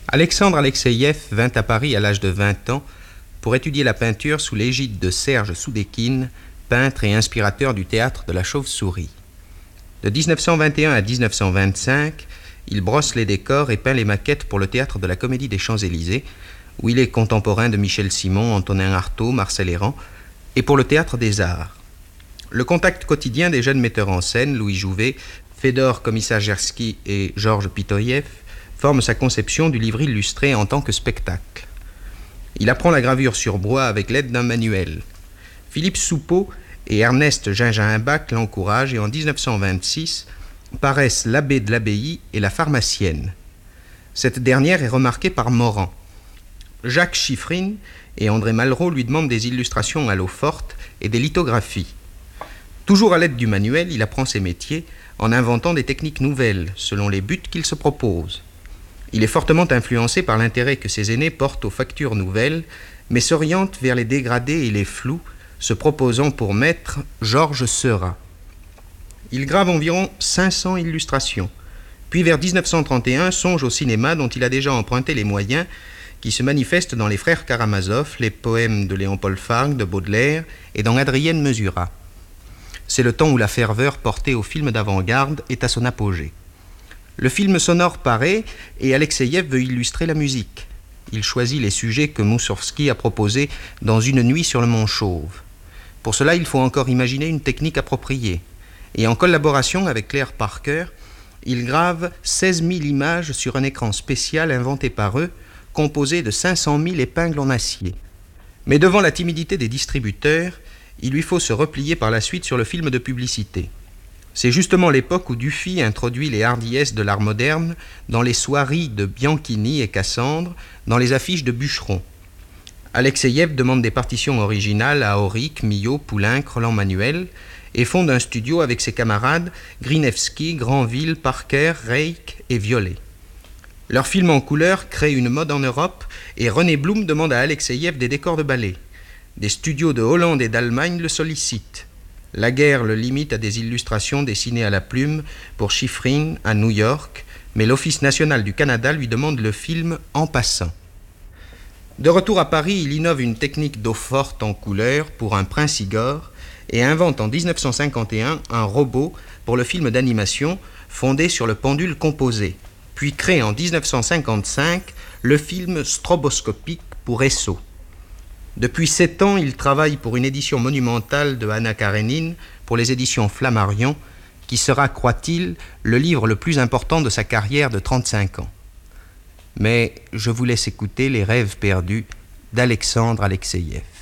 Alexandre Alexeïev vint à Paris à l'âge de 20 ans pour étudier la peinture sous l'égide de Serge Soudekine, peintre et inspirateur du théâtre de la Chauve-souris. De 1921 à 1925, il brosse les décors et peint les maquettes pour le théâtre de la Comédie des Champs-Élysées, où il est contemporain de Michel Simon, Antonin Artaud, Marcel Hérand, et pour le théâtre des Arts. Le contact quotidien des jeunes metteurs en scène, Louis Jouvet, Fédor Komisarjevski et Georges Pitoïev, forme sa conception du livre illustré en tant que spectacle. Il apprend la gravure sur bois avec l'aide d'un manuel. Philippe Soupeau et Ernest Gingimbach l'encouragent et en 1926 paraissent L'abbé de l'abbaye et La pharmacienne. Cette dernière est remarquée par Morand. Jacques Chiffrine et André Malraux lui demandent des illustrations à l'eau forte et des lithographies. Toujours à l'aide du manuel, il apprend ses métiers en inventant des techniques nouvelles selon les buts qu'il se propose. Il est fortement influencé par l'intérêt que ses aînés portent aux factures nouvelles, mais s'oriente vers les dégradés et les flous, se proposant pour maître Georges Seurat. Il grave environ 500 illustrations, puis vers 1931 songe au cinéma dont il a déjà emprunté les moyens, qui se manifestent dans Les Frères Karamazov, les poèmes de Léon-Paul Fargue, de Baudelaire et dans Adrienne Mesurat. C'est le temps où la ferveur portée au film d'avant-garde est à son apogée. Le film sonore paraît et Alexeïev veut illustrer la musique. Il choisit les sujets que Moussorgsky a proposés dans Une nuit sur le Mont Chauve. Pour cela, il faut encore imaginer une technique appropriée. Et en collaboration avec Claire Parker, il grave 16 000 images sur un écran spécial inventé par eux, composé de 500 000 épingles en acier. Mais devant la timidité des distributeurs, il lui faut se replier par la suite sur le film de publicité. C'est justement l'époque où Dufy introduit les hardiesses de l'art moderne dans les soieries de Bianchini et Cassandre, dans les affiches de Bûcheron. Alexeïev demande des partitions originales à Auric, Millot, Poulenc, Roland Manuel et fonde un studio avec ses camarades Grinevski, Granville, Parker, Reich et Violet. Leur film en couleur crée une mode en Europe et René Blum demande à Alexeïev des décors de ballet. Des studios de Hollande et d'Allemagne le sollicitent. La guerre le limite à des illustrations dessinées à la plume pour Chiffrine à New York, mais l'Office national du Canada lui demande le film En passant. De retour à Paris, il innove une technique d'eau forte en couleur pour un Prince Igor et invente en 1951 un robot pour le film d'animation fondé sur le pendule composé, puis crée en 1955 le film stroboscopique pour Esso. Depuis 7 ans, il travaille pour une édition monumentale de Anna Karénine pour les éditions Flammarion, qui sera, croit-il, le livre le plus important de sa carrière de 35 ans. Mais je vous laisse écouter Les rêves perdus d'Alexandre Alexeïev.